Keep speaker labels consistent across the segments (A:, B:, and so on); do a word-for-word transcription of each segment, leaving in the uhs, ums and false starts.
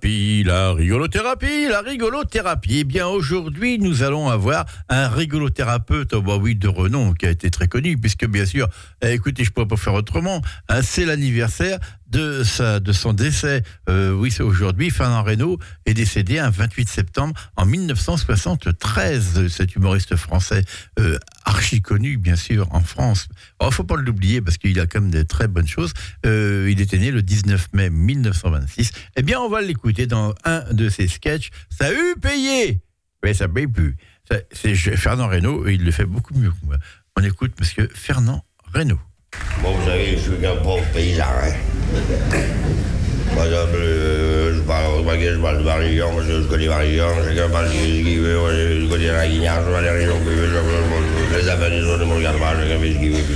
A: rigolothérapie, la rigolothérapie, la rigolothérapie. Eh bien, aujourd'hui, nous allons avoir un rigolothérapeute, oh bah oui, de renom, qui a été très connu, puisque bien sûr, eh, écoutez, je ne pourrais pas faire autrement, hein, c'est l'anniversaire de, sa, de son décès. Euh, oui, c'est aujourd'hui. Fernand Reynaud est décédé un vingt-huit septembre en mille neuf cent soixante-treize. Cet humoriste français euh, archi connu, bien sûr, en France. Il ne faut pas l'oublier parce qu'il a quand même des très bonnes choses. Euh, il était né le dix-neuf mai mille neuf cent vingt-six. Eh bien, on va l'écouter dans un de ses sketchs. Ça a eu payé, mais ça ne paye plus. Ça, c'est Fernand Reynaud, il le fait beaucoup mieux que moi. On écoute monsieur Fernand Reynaud.
B: Bon, vous savez, je suis un pauvre paysan, hein. Par exemple, euh, je parle je parle de Barillon, je, je connais Barillon, chacun parle de ce qu'il veut, je connais la Guignard, je vois les régions que je veux, je les affaires des autres ne me regardent pas, chacun fait ce qu'il veut.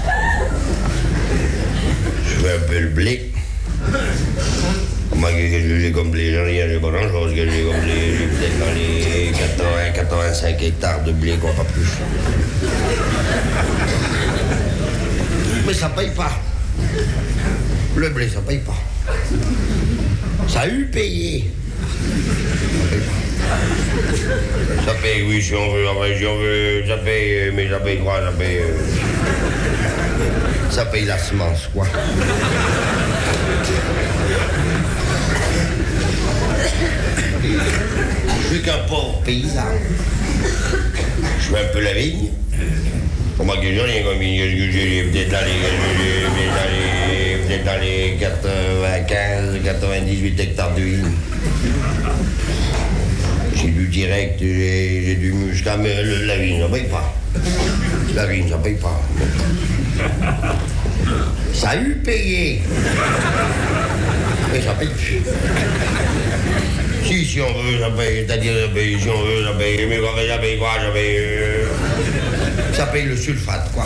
B: Je fais un peu le blé. Moi, qu'est-ce que j'ai comme blé? J'en ai pas grand-chose, que j'ai comme blé, j'ai peut-être dans les quatre-vingts à quatre-vingt-cinq hectares de blé, quoi, pas plus. Mais ça paye pas. Le blé, ça paye pas. Ça a eu payé. Ça paye pas. Ça paye, oui, si on veut, enfin, si on veut, ça paye, mais ça paye quoi? Ça paye. Euh... Ça paye la semence, quoi. Je suis qu'un pauvre paysan. Je fais un peu la vigne. Pour moi, que j'ai rien comme vigne, j'ai peut-être dans les, peut-être dans les quatre-vingt-quinze, quatre-vingt-dix-huit hectares de vigne. J'ai du direct, j'ai, j'ai du muscat, mais le, la vigne, ça paye pas. La vigne, ça paye pas. Ça a eu payé. Mais ça paye plus. Si, si on veut, ça paye, c'est-à-dire, ça paye, si on veut, ça paye, mais quoi, ça paye quoi, ça paye, euh, ça paye le sulfate, quoi.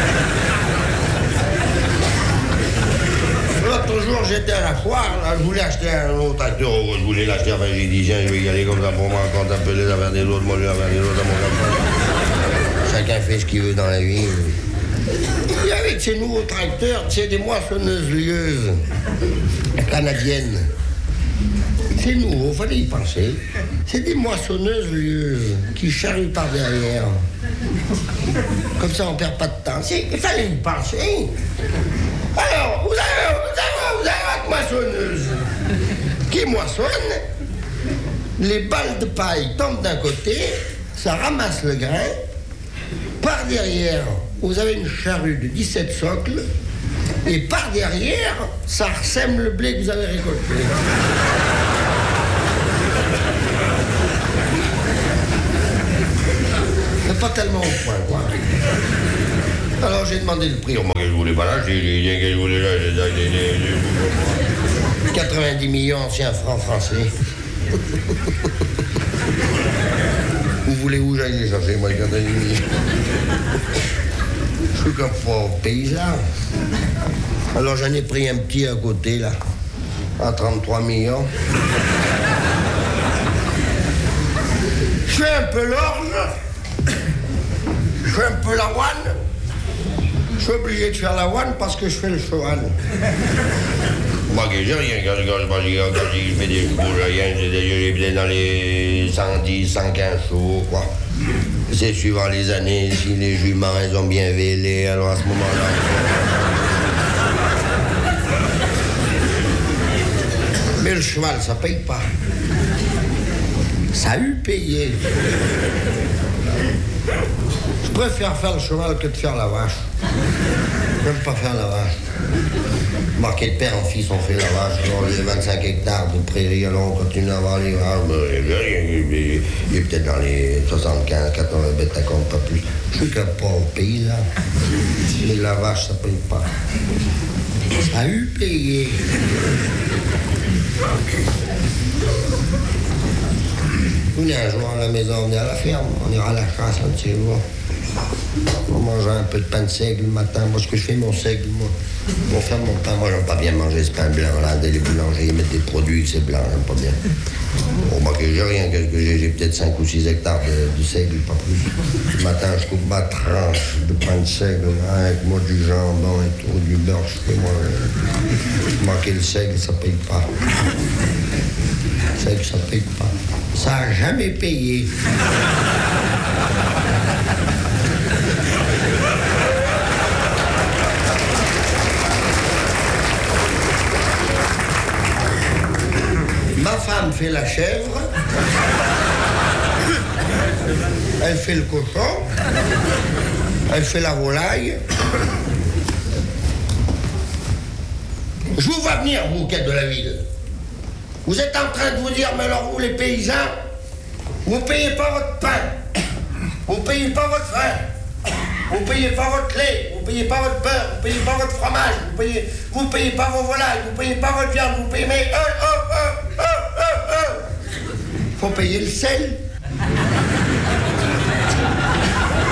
B: L'autre jour, j'étais à la foire, là, je voulais acheter un autre tracteur, je voulais l'acheter, enfin, j'ai dit, tiens, je vais y aller comme ça pour moi, quand un peu les affaires des autres, moi, les affaires des autres, à mon campagne. Chacun fait ce qu'il veut dans la vie. Et avec ces nouveaux tracteurs, c'est des moissonneuses lieuses canadiennes. C'est nouveau, il fallait y penser. C'est des moissonneuses lieuses qui charrient par derrière. Comme ça, on perd pas de temps. Il fallait y penser. Alors, vous avez, vous avez, vous avez votre moissonneuse qui moissonne. Les balles de paille tombent d'un côté, ça ramasse le grain. Par derrière, vous avez une charrue de dix-sept socles. Et par derrière, ça ressème le blé que vous avez récolté. C'est pas tellement au point, quoi. Alors j'ai demandé le prix. Moi, que je voulais pas là, j'ai dit que je voulais là, j'ai quatre-vingt-dix millions anciens francs français. Vous voulez où j'aille les chercher, moi, les quatre-vingt-dix millions? Je suis qu'un pauvre paysan. Alors j'en ai pris un petit à côté, là, à trente-trois millions. Je fais un peu l'orge. Je fais un peu la ouane. Je suis obligé de faire la ouane parce que je fais le cheval. Moi, que j'ai rien, quand, quand, quand, quand je fais des chevaux, j'ai rien, j'ai dans les cent dix, cent quinze chevaux, quoi. C'est suivant les années, si les juments, elles ont bien vélé, alors à ce moment-là... Mais le cheval, ça paye pas. Ça a eu payé. Je préfère faire le cheval que de faire la vache. J'aime pas faire la vache. Marqué de père en fils, on fait la vache. Alors, les vingt-cinq hectares de prairies, alors on continue à avoir les vaches. Il est peut-être dans les soixante-quinze, quatre-vingts bêtes à compte, pas plus. Je suis qu'un pauvre paysan. Mais la vache, ça paye pas. Ça a eu payé. Venez un jour à la maison, on est à la ferme, on ira à la chasse un de ces jours. On mange un peu de pain de seigle le matin. Moi, ce que je fais, mon seigle, moi, pour faire mon pain, moi, j'aime pas bien manger ce pain blanc là. Les boulangers, ils mettent des produits, c'est blanc, j'aime pas bien. Bon, moi, que j'ai rien, que j'ai, j'ai peut-être cinq ou six hectares de, de seigle, pas plus. Le matin, je coupe ma tranche de pain de seigle, hein, avec moi du jambon et tout, du beurre, je fais moi. Euh, manquer le seigle, ça paye pas. savez que ça paye pas. Ça a jamais payé. Ma femme fait la chèvre. Elle fait le cochon. Elle fait la volaille. Je vous vois venir, vous, quête de la ville. Vous êtes en train de vous dire, mais alors vous, les paysans, vous payez pas votre pain, vous payez pas votre vin, vous payez pas votre lait, vous payez pas votre beurre, vous payez pas votre fromage, vous payez, vous payez pas vos volailles, vous payez pas votre viande, vous payez, mais oh, oh, oh, oh, oh, oh. Faut payer le sel.